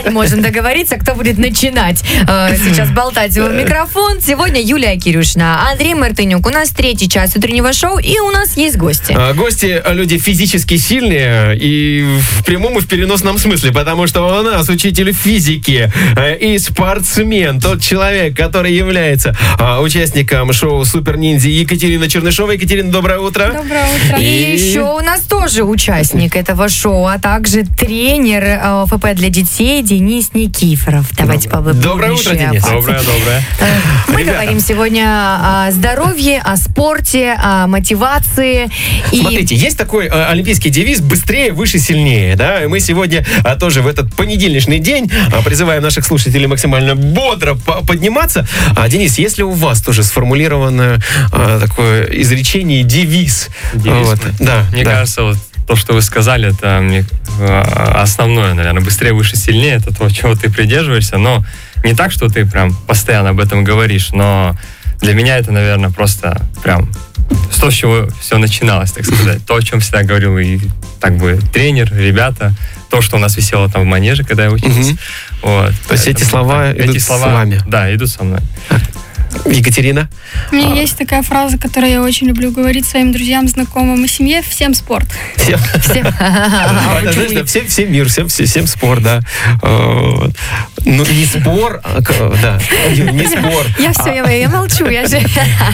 заранее можем договориться, кто будет начинать сейчас болтать в микрофон. Сегодня Юлия Кирюшина, Андрей Мартынюк. У нас 3-й час утреннего шоу, и у нас есть гости. Гости – люди физически сильные, и в прямом и в переносном смысле, потому что у нас учитель физики и спортсмен, тот человек, который является участником шоу «Супер Ниндзя» Екатерина Чернышова. Екатерина, доброе утро. Доброе утро. И еще у нас тоже участник этого шоу, а также тренер ФП для детей Денис Никифоров. Давайте побольше. Доброе утро, Денис. Доброе. Мы говорим сегодня о здоровье, о спорте, о мотивации. Смотрите, есть такой олимпийский девиз «быстрее, выше, сильнее». Да? И мы сегодня тоже в этот понедельничный день призываем наших слушателей максимально бодро подниматься. Денис, если у вас тоже сформулировано такое изречение, девиз. Вот, да, мне кажется, вот то, что вы сказали, это основное, наверное. Быстрее, выше, сильнее. Это то, чего ты придерживаешься. Но не так, что ты прям постоянно об этом говоришь, но для меня это, наверное, просто прям то, с чего все начиналось, так сказать. То, о чем всегда говорил и так бы тренер, ребята. То, что у нас висело там в манеже, когда я учился. Вот. То есть эти слова идут с вами? Да, идут со мной. Екатерина? У меня есть такая фраза, которую я очень люблю говорить своим друзьям, знакомым и семье. Всем спорт. Всем мир, всем спорт, да. Ну, не спор, да, не спор. Я все, я молчу, я же...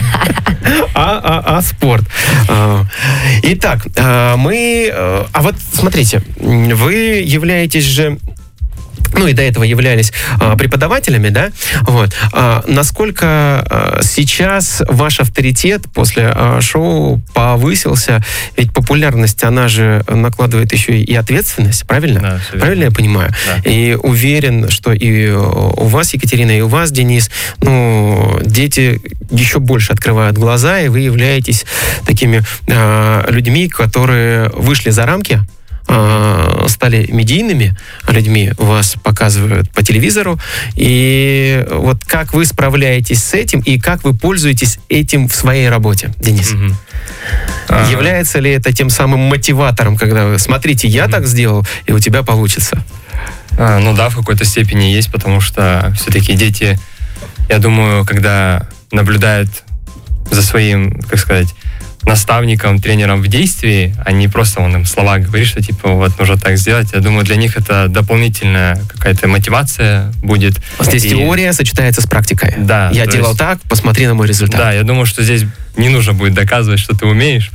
А спорт. Итак, мы... А вот смотрите, вы являетесь же... Ну и до этого являлись преподавателями, да? Вот. Насколько сейчас ваш авторитет после шоу повысился? Ведь популярность, она же накладывает еще и ответственность, правильно? Да, правильно я понимаю? Да. И уверен, что и у вас, Екатерина, и у вас, Денис, ну, дети еще больше открывают глаза, и вы являетесь такими людьми, которые вышли за рамки, стали медийными людьми, вас показывают по телевизору, и вот как вы справляетесь с этим, и как вы пользуетесь этим в своей работе, Денис? Является ли это тем самым мотиватором, когда вы, смотрите, я так сделал, и у тебя получится? Ну да, в какой-то степени есть, потому что все-таки дети, я думаю, когда наблюдают за своим, как сказать, наставником, тренером в действии, а не просто он им слова говорит, что типа вот нужно так сделать. Я думаю, для них это дополнительная какая-то мотивация будет. Здесь теория сочетается с практикой. Да. Я делал так, посмотри на мой результат. Да, я думаю, что здесь не нужно будет доказывать, что ты умеешь.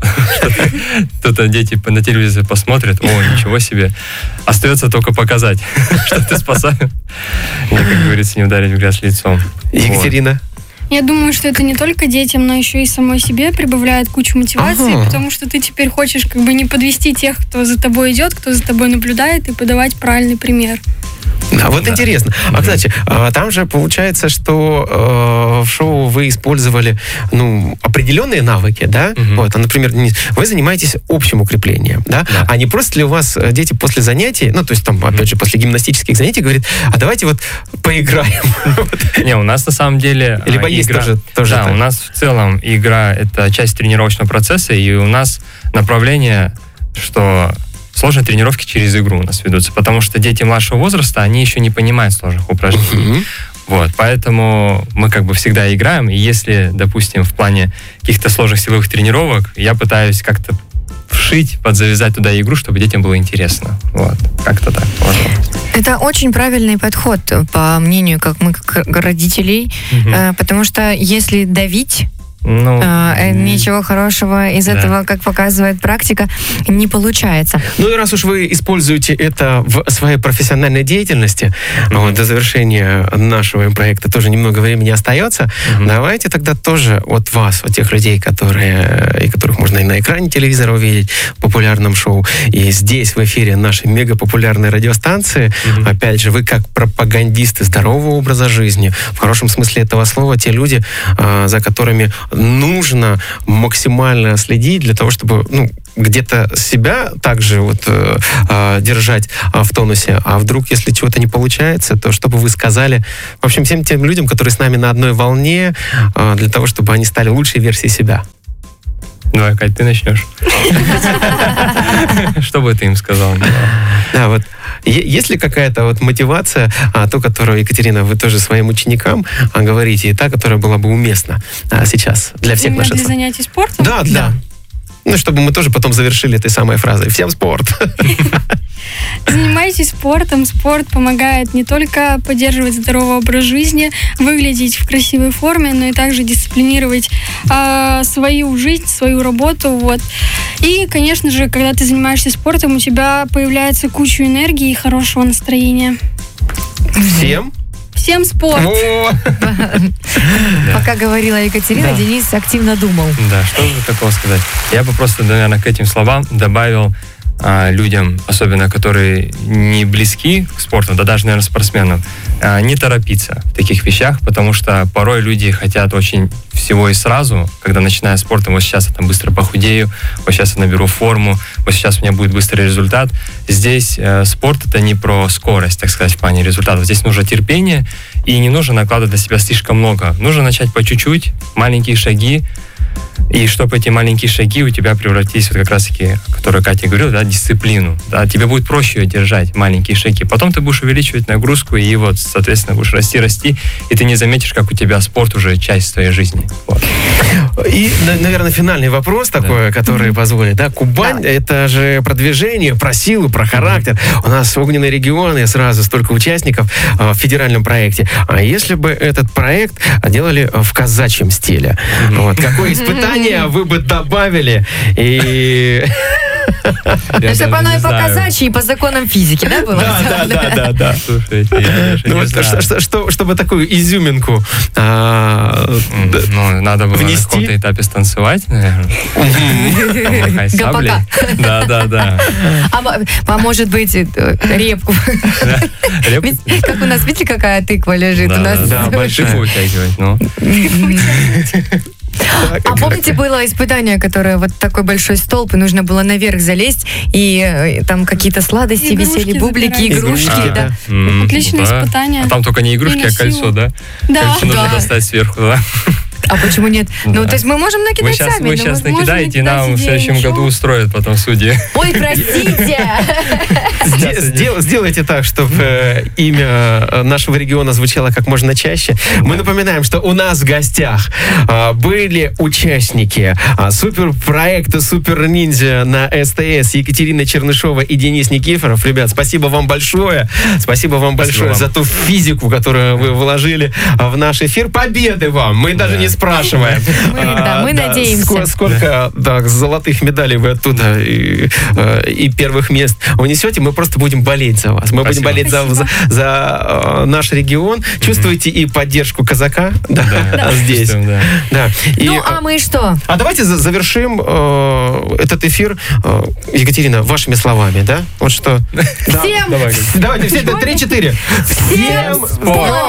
Кто-то дети на телевизоре посмотрят, о, ничего себе. Остается только показать, что ты способен. Как говорится, не ударить в грязь лицом. Екатерина? Я думаю, что это не только детям, но еще и самой себе прибавляет кучу мотивации, потому что ты теперь хочешь как бы не подвести тех, кто за тобой идет, кто за тобой наблюдает, и подавать правильный пример. Да, вот интересно. А, кстати, там же получается, что в шоу вы использовали, ну, определенные навыки, да? Вот, например, вы занимаетесь общим укреплением, да? А не просто ли у вас дети после занятий, ну, то есть там, опять же, после гимнастических занятий говорят, а давайте вот поиграем. Не, у нас на самом деле... Либо есть тоже Да, так. у нас в целом игра — это часть тренировочного процесса, и у нас направление, что... Сложные тренировки через игру у нас ведутся, потому что дети младшего возраста, они еще не понимают сложных упражнений. Вот, поэтому мы как бы всегда играем, и если, допустим, в плане каких-то сложных силовых тренировок, я пытаюсь как-то вшить, подзавязать туда игру, чтобы детям было интересно. Вот, как-то так. Это очень правильный подход, по мнению как мы, как родителей, потому что если давить, ничего хорошего из этого, как показывает практика, не получается. Ну и раз уж вы используете это в своей профессиональной деятельности, вот, до завершения нашего проекта тоже немного времени остается, давайте тогда тоже от вас, от тех людей, которых можно и на экране телевизора увидеть в популярном шоу, и здесь в эфире нашей мегапопулярной радиостанции, опять же, вы как пропагандисты здорового образа жизни, в хорошем смысле этого слова, те люди, за которыми нужно максимально следить для того, чтобы, ну, где-то себя также вот держать в тонусе, а вдруг, если чего-то не получается, то чтобы вы сказали, в общем, всем тем людям, которые с нами на одной волне, для того, чтобы они стали лучшей версией себя. Давай, Кать, ты начнешь. Что бы ты им сказал? Да, вот. Есть ли какая-то вот мотивация, ту, которую, Екатерина, вы тоже своим ученикам говорите, и та, которая была бы уместна сейчас для всех наших... Для занятий спортом? Да. Ну, чтобы мы тоже потом завершили этой самой фразой. Всем спорт! Занимайтесь спортом. Спорт помогает не только поддерживать здоровый образ жизни, выглядеть в красивой форме, но и также дисциплинировать свою жизнь, свою работу. Вот. И, конечно же, когда ты занимаешься спортом, у тебя появляется куча энергии и хорошего настроения. Всем спорт! Пока говорила Екатерина, Денис активно думал. Да, что же такого сказать? Я бы просто, наверное, к этим словам добавил людям, особенно которые не близки к спорту, да даже, наверное, спортсменам, не торопиться в таких вещах, потому что порой люди хотят очень всего и сразу, когда начинаю спортом, вот сейчас я там быстро похудею, вот сейчас я наберу форму, вот сейчас у меня будет быстрый результат. Здесь спорт — это не про скорость, так сказать, в плане результатов. Здесь нужно терпение, и не нужно накладывать на себя слишком много. Нужно начать по чуть-чуть, маленькие шаги, и чтобы эти маленькие шаги у тебя превратились, вот как раз-таки, о которой Катя говорила, да, дисциплину. Да, тебе будет проще ее держать, маленькие шаги. Потом ты будешь увеличивать нагрузку, и вот, соответственно, будешь расти, и ты не заметишь, как у тебя спорт уже часть твоей жизни. Вот. И, наверное, финальный вопрос такой, который позволит. Да, Кубань — это же про движение, про силу, про характер. У нас огненные регионы, сразу столько участников в федеральном проекте. А если бы этот проект делали в казачьем стиле? Вот, какое испытание вы бы добавили? И... Чтобы оно и по казачьи, и по законам физики, да, было? Да. Слушайте, я даже не знаю. Чтобы такую изюминку надо было внести. на каком-то этапе станцевать, наверное. Помахать саблей. Да. А может быть, репку. Как у нас, видите, какая тыква лежит? Да, большая. Тыкву вытягивать, ну. А помните, было испытание, которое вот такой большой столб, и нужно было наверх залезть, и там какие-то сладости висели, бублики, игрушки, да. Отличное испытание. А там только не игрушки, а кольцо, да? Да. Кольцо нужно достать сверху, да? А почему нет? Ну, то есть мы можем накидать сами. Вы сейчас накидаете, и нам в следующем году устроят потом судьи. Ой, простите! Сделайте так, чтобы имя нашего региона звучало как можно чаще. Мы напоминаем, что у нас в гостях были участники суперпроекта «Супер Ниндзя» на СТС Екатерина Чернышова и Денис Никифоров. Ребят, спасибо вам большое. Спасибо вам большое за ту физику, которую вы вложили в наш эфир. Победы вам! Мы даже не спрашиваем. Мы надеемся. Сколько золотых медалей вы оттуда и первых мест унесете, мы просто будем болеть за вас. Мы будем болеть за наш регион. Чувствуете и поддержку казака здесь. Ну, а мы что? А давайте завершим этот эфир, Екатерина, вашими словами, да? Вот что. Всем! Давайте все, 3-4. Всем спорт!